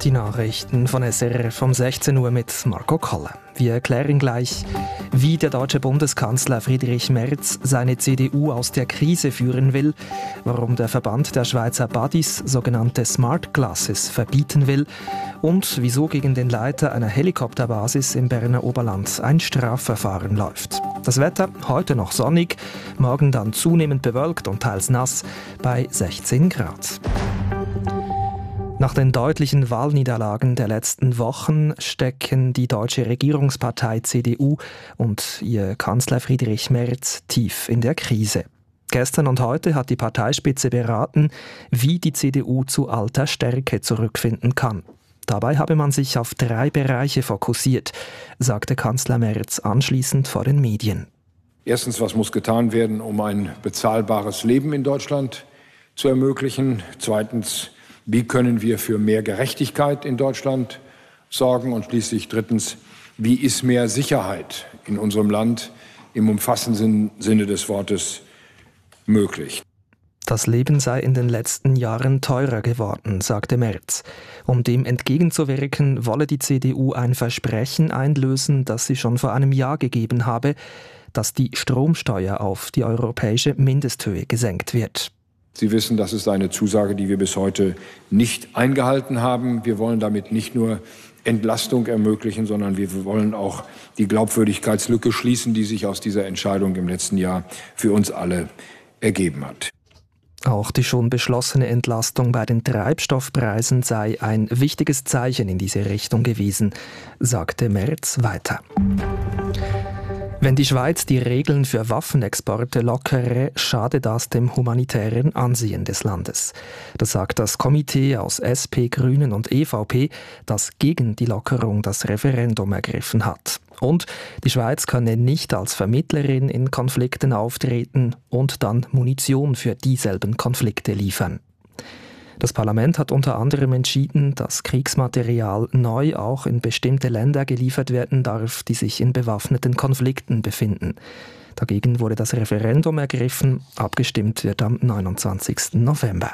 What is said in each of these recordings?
Die Nachrichten von SRF um 16 Uhr mit Marco Kolle. Wir erklären gleich, wie der deutsche Bundeskanzler Friedrich Merz seine CDU aus der Krise führen will, warum der Verband der Schweizer Buddies sogenannte Smart Glasses verbieten will und wieso gegen den Leiter einer Helikopterbasis im Berner Oberland ein Strafverfahren läuft. Das Wetter heute noch sonnig, morgen dann zunehmend bewölkt und teils nass bei 16 Grad. Nach den deutlichen Wahlniederlagen der letzten Wochen stecken die deutsche Regierungspartei CDU und ihr Kanzler Friedrich Merz tief in der Krise. Gestern und heute hat die Parteispitze beraten, wie die CDU zu alter Stärke zurückfinden kann. Dabei habe man sich auf 3 Bereiche fokussiert, sagte Kanzler Merz anschließend vor den Medien. Erstens, was muss getan werden, um ein bezahlbares Leben in Deutschland zu ermöglichen? Zweitens, wie können wir für mehr Gerechtigkeit in Deutschland sorgen? Und schließlich drittens, wie ist mehr Sicherheit in unserem Land im umfassenden Sinne des Wortes möglich? Das Leben sei in den letzten Jahren teurer geworden, sagte Merz. Um dem entgegenzuwirken, wolle die CDU ein Versprechen einlösen, das sie schon vor einem Jahr gegeben habe, dass die Stromsteuer auf die europäische Mindesthöhe gesenkt wird. Sie wissen, das ist eine Zusage, die wir bis heute nicht eingehalten haben. Wir wollen damit nicht nur Entlastung ermöglichen, sondern wir wollen auch die Glaubwürdigkeitslücke schließen, die sich aus dieser Entscheidung im letzten Jahr für uns alle ergeben hat. Auch die schon beschlossene Entlastung bei den Treibstoffpreisen sei ein wichtiges Zeichen in diese Richtung gewesen, sagte Merz weiter. Wenn die Schweiz die Regeln für Waffenexporte lockere, schade das dem humanitären Ansehen des Landes. Das sagt das Komitee aus SP, Grünen und EVP, das gegen die Lockerung das Referendum ergriffen hat. Und die Schweiz könne nicht als Vermittlerin in Konflikten auftreten und dann Munition für dieselben Konflikte liefern. Das Parlament hat unter anderem entschieden, dass Kriegsmaterial neu auch in bestimmte Länder geliefert werden darf, die sich in bewaffneten Konflikten befinden. Dagegen wurde das Referendum ergriffen, abgestimmt wird am 29. November.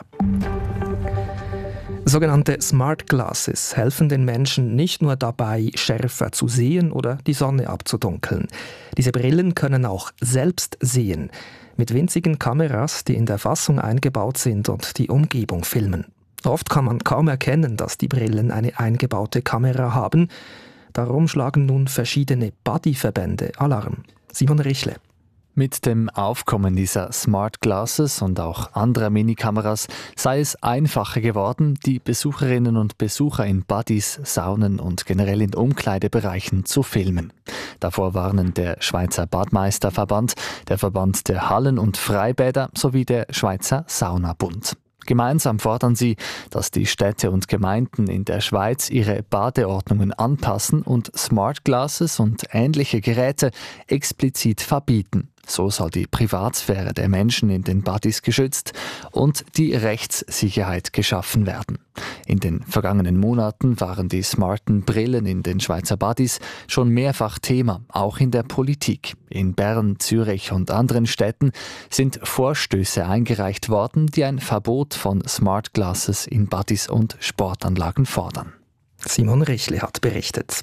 Sogenannte Smart Glasses helfen den Menschen nicht nur dabei, schärfer zu sehen oder die Sonne abzudunkeln. Diese Brillen können auch selbst sehen, mit winzigen Kameras, die in der Fassung eingebaut sind und die Umgebung filmen. Oft kann man kaum erkennen, dass die Brillen eine eingebaute Kamera haben. Darum schlagen nun verschiedene Buddy-Verbände Alarm. Simon Richle. Mit dem Aufkommen dieser Smart Glasses und auch anderer Minikameras sei es einfacher geworden, die Besucherinnen und Besucher in Buddies, Saunen und generell in Umkleidebereichen zu filmen. Davor warnen der Schweizer Badmeisterverband, der Verband der Hallen- und Freibäder sowie der Schweizer Saunabund. Gemeinsam fordern sie, dass die Städte und Gemeinden in der Schweiz ihre Badeordnungen anpassen und Smart Glasses und ähnliche Geräte explizit verbieten. So soll die Privatsphäre der Menschen in den Buddies geschützt und die Rechtssicherheit geschaffen werden. In den vergangenen Monaten waren die smarten Brillen in den Schweizer Buddies schon mehrfach Thema, auch in der Politik. In Bern, Zürich und anderen Städten sind Vorstöße eingereicht worden, die ein Verbot von Smart Glasses in Buddies und Sportanlagen fordern. Simon Richle hat berichtet.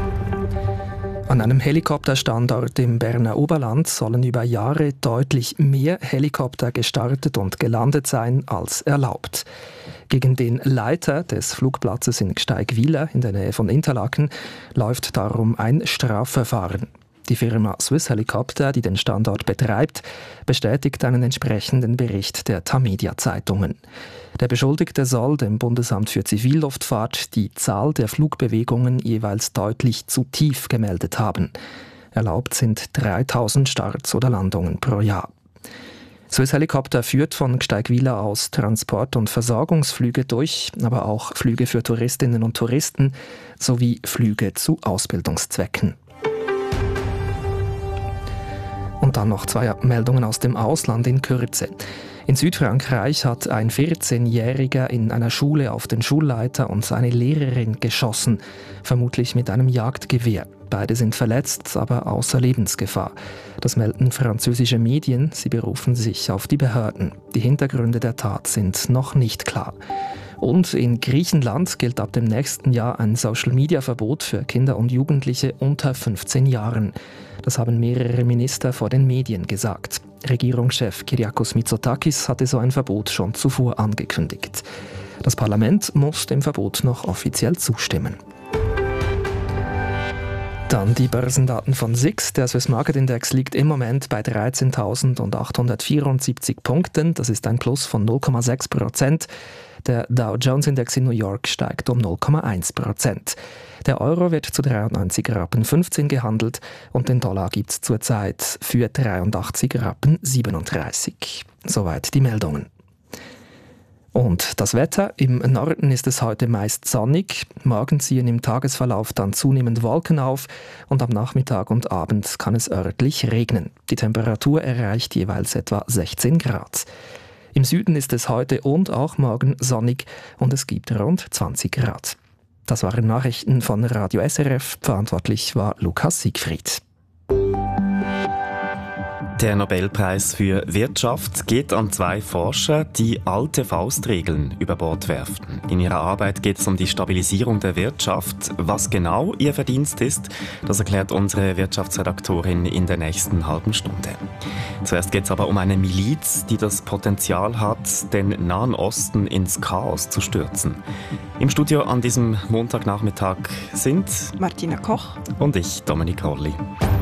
An einem Helikopterstandort im Berner Oberland sollen über Jahre deutlich mehr Helikopter gestartet und gelandet sein als erlaubt. Gegen den Leiter des Flugplatzes in Gsteigwiller in der Nähe von Interlaken läuft darum ein Strafverfahren. Die Firma Swiss Helicopter, die den Standort betreibt, bestätigt einen entsprechenden Bericht der Tamedia-Zeitungen. Der Beschuldigte soll dem Bundesamt für Zivilluftfahrt die Zahl der Flugbewegungen jeweils deutlich zu tief gemeldet haben. Erlaubt sind 3000 Starts oder Landungen pro Jahr. Swiss Helicopter führt von Gsteigwiller aus Transport- und Versorgungsflüge durch, aber auch Flüge für Touristinnen und Touristen sowie Flüge zu Ausbildungszwecken. Und dann noch 2 Meldungen aus dem Ausland in Kürze. In Südfrankreich hat ein 14-Jähriger in einer Schule auf den Schulleiter und seine Lehrerin geschossen, vermutlich mit einem Jagdgewehr. Beide sind verletzt, aber außer Lebensgefahr. Das melden französische Medien, sie berufen sich auf die Behörden. Die Hintergründe der Tat sind noch nicht klar. Und in Griechenland gilt ab dem nächsten Jahr ein Social-Media-Verbot für Kinder und Jugendliche unter 15 Jahren. Das haben mehrere Minister vor den Medien gesagt. Regierungschef Kyriakos Mitsotakis hatte so ein Verbot schon zuvor angekündigt. Das Parlament muss dem Verbot noch offiziell zustimmen. Dann die Börsendaten von SIX. Der Swiss Market Index liegt im Moment bei 13.874 Punkten. Das ist ein Plus von 0,6%. Der Dow Jones Index in New York steigt um 0,1%. Der Euro wird zu 93,15 Rappen gehandelt und den Dollar gibt es zurzeit für 83,37 Rappen. Soweit die Meldungen. Und das Wetter. Im Norden ist es heute meist sonnig. Morgen ziehen im Tagesverlauf dann zunehmend Wolken auf und am Nachmittag und Abend kann es örtlich regnen. Die Temperatur erreicht jeweils etwa 16 Grad. Im Süden ist es heute und auch morgen sonnig und es gibt rund 20 Grad. Das waren Nachrichten von Radio SRF. Verantwortlich war Lukas Siegfried. Der Nobelpreis für Wirtschaft geht an 2 Forscher, die alte Faustregeln über Bord werfen. In ihrer Arbeit geht es um die Stabilisierung der Wirtschaft. Was genau ihr Verdienst ist, das erklärt unsere Wirtschaftsredaktorin in der nächsten halben Stunde. Zuerst geht es aber um eine Miliz, die das Potenzial hat, den Nahen Osten ins Chaos zu stürzen. Im Studio an diesem Montagnachmittag sind Martina Koch und ich, Dominik Rolli.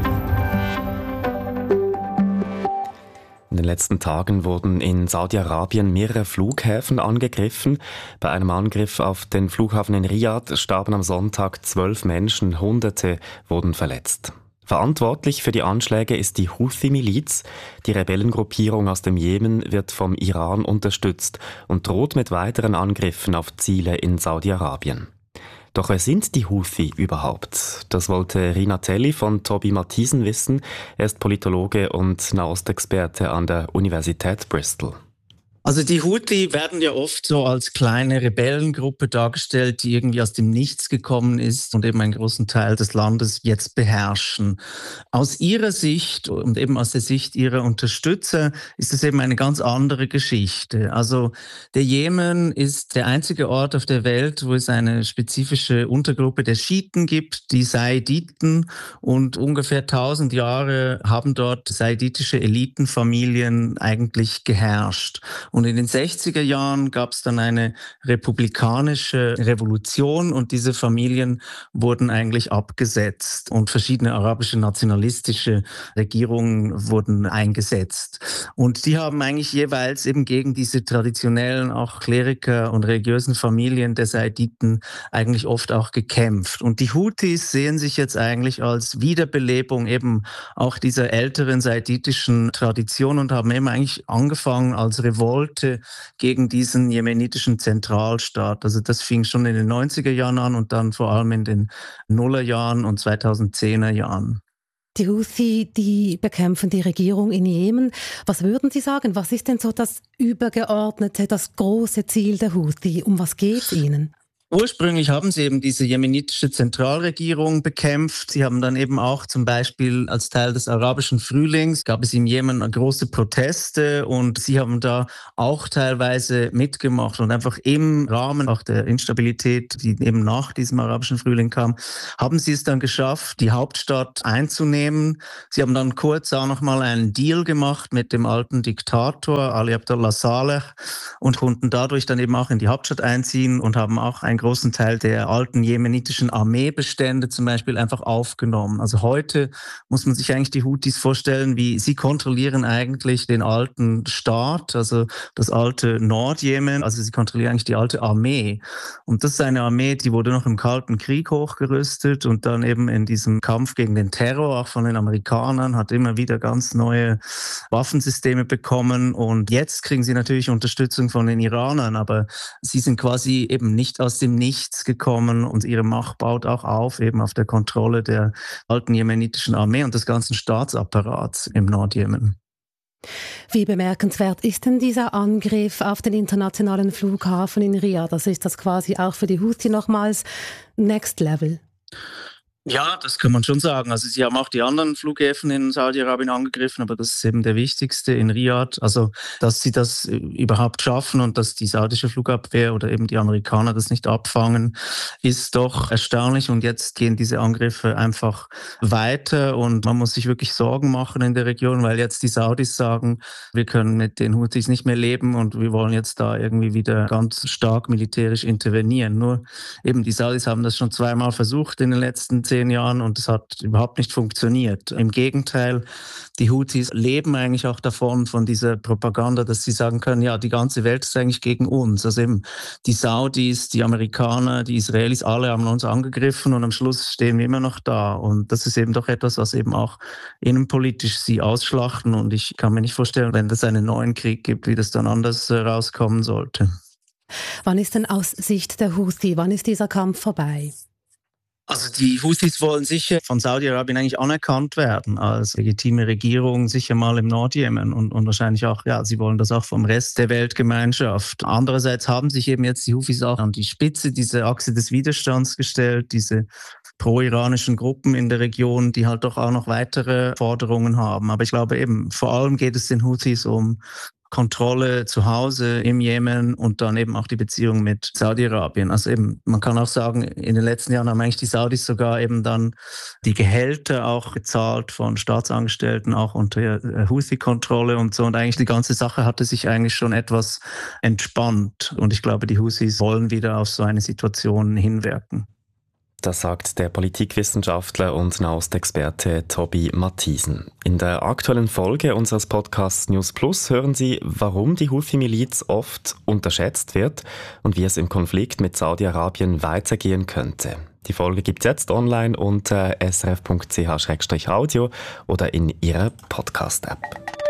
In den letzten Tagen wurden in Saudi-Arabien mehrere Flughäfen angegriffen. Bei einem Angriff auf den Flughafen in Riyadh starben am Sonntag 12 Menschen, Hunderte wurden verletzt. Verantwortlich für die Anschläge ist die Houthi-Miliz. Die Rebellengruppierung aus dem Jemen wird vom Iran unterstützt und droht mit weiteren Angriffen auf Ziele in Saudi-Arabien. Doch wer sind die Houthi überhaupt? Das wollte Rina Telli von Toby Matthiesen wissen. Er ist Politologe und Nahostexperte an der Universität Bristol. Also die Houthi werden ja oft so als kleine Rebellengruppe dargestellt, die irgendwie aus dem Nichts gekommen ist und eben einen großen Teil des Landes jetzt beherrschen. Aus ihrer Sicht und eben aus der Sicht ihrer Unterstützer ist es eben eine ganz andere Geschichte. Also der Jemen ist der einzige Ort auf der Welt, wo es eine spezifische Untergruppe der Schiiten gibt, die Saiditen, und ungefähr 1000 Jahre haben dort saiditische Elitenfamilien eigentlich geherrscht. Und in den 60er Jahren gab es dann eine republikanische Revolution und diese Familien wurden eigentlich abgesetzt und verschiedene arabische nationalistische Regierungen wurden eingesetzt. Und die haben eigentlich jeweils eben gegen diese traditionellen auch Kleriker und religiösen Familien der Saiditen eigentlich oft auch gekämpft. Und die Houthis sehen sich jetzt eigentlich als Wiederbelebung eben auch dieser älteren saiditischen Tradition und haben eben eigentlich angefangen als Revolte gegen diesen jemenitischen Zentralstaat. Also das fing schon in den 90er Jahren an und dann vor allem in den Nullerjahren und 2010er Jahren. Die Houthi, die bekämpfen die Regierung in Jemen. Was würden Sie sagen? Was ist denn so das übergeordnete, das große Ziel der Houthi? Um was geht es ihnen? Ursprünglich haben sie eben diese jemenitische Zentralregierung bekämpft. Sie haben dann eben auch zum Beispiel als Teil des arabischen Frühlings, gab es im Jemen große Proteste und sie haben da auch teilweise mitgemacht und einfach im Rahmen auch der Instabilität, die eben nach diesem arabischen Frühling kam, haben sie es dann geschafft, die Hauptstadt einzunehmen. Sie haben dann kurz auch noch mal einen Deal gemacht mit dem alten Diktator Ali Abdullah Saleh und konnten dadurch dann eben auch in die Hauptstadt einziehen und haben auch einen großen Teil der alten jemenitischen Armeebestände zum Beispiel einfach aufgenommen. Also heute muss man sich eigentlich die Houthis vorstellen, wie sie kontrollieren eigentlich den alten Staat, also das alte Nordjemen, also sie kontrollieren eigentlich die alte Armee. Und das ist eine Armee, die wurde noch im Kalten Krieg hochgerüstet und dann eben in diesem Kampf gegen den Terror, auch von den Amerikanern, hat immer wieder ganz neue Waffensysteme bekommen und jetzt kriegen sie natürlich Unterstützung von den Iranern, aber sie sind quasi eben nicht aus dem Nichts gekommen und ihre Macht baut auch auf, eben auf der Kontrolle der alten jemenitischen Armee und des ganzen Staatsapparats im Nordjemen. Wie bemerkenswert ist denn dieser Angriff auf den internationalen Flughafen in Riyadh? Also ist das quasi auch für die Houthi nochmals Next Level? Ja, das kann man schon sagen. Also sie haben auch die anderen Flughäfen in Saudi-Arabien angegriffen, aber das ist eben der wichtigste in Riyadh. Also dass sie das überhaupt schaffen und dass die saudische Flugabwehr oder eben die Amerikaner das nicht abfangen, ist doch erstaunlich. Und jetzt gehen diese Angriffe einfach weiter und man muss sich wirklich Sorgen machen in der Region, weil jetzt die Saudis sagen, wir können mit den Houthis nicht mehr leben und wir wollen jetzt da irgendwie wieder ganz stark militärisch intervenieren. Nur eben die Saudis haben das schon zweimal versucht in den letzten 10 Jahren und es hat überhaupt nicht funktioniert. Im Gegenteil, die Houthis leben eigentlich auch davon, von dieser Propaganda, dass sie sagen können, ja, die ganze Welt ist eigentlich gegen uns. Also eben die Saudis, die Amerikaner, die Israelis, alle haben uns angegriffen und am Schluss stehen wir immer noch da. Und das ist eben doch etwas, was eben auch innenpolitisch sie ausschlachten. Und ich kann mir nicht vorstellen, wenn es einen neuen Krieg gibt, wie das dann anders rauskommen sollte. Wann ist denn aus Sicht der Houthi, wann ist dieser Kampf vorbei? Also die Houthis wollen sicher von Saudi-Arabien eigentlich anerkannt werden als legitime Regierung, sicher mal im Nordjemen und wahrscheinlich auch, ja, sie wollen das auch vom Rest der Weltgemeinschaft. Andererseits haben sich eben jetzt die Houthis auch an die Spitze dieser Achse des Widerstands gestellt, diese pro-iranischen Gruppen in der Region, die halt doch auch noch weitere Forderungen haben. Aber ich glaube eben, vor allem geht es den Houthis um Kontrolle zu Hause im Jemen und dann eben auch die Beziehung mit Saudi-Arabien. Also eben, man kann auch sagen, in den letzten Jahren haben eigentlich die Saudis sogar eben dann die Gehälter auch gezahlt von Staatsangestellten, auch unter Houthi-Kontrolle und so. Und eigentlich die ganze Sache hatte sich eigentlich schon etwas entspannt. Und ich glaube, die Houthis wollen wieder auf so eine Situation hinwirken. Das sagt der Politikwissenschaftler und Nahostexperte Tobi Matthiesen. In der aktuellen Folge unseres Podcasts News Plus hören Sie, warum die Houthi-Miliz oft unterschätzt wird und wie es im Konflikt mit Saudi-Arabien weitergehen könnte. Die Folge gibt es jetzt online unter srf.ch/audio oder in Ihrer Podcast-App.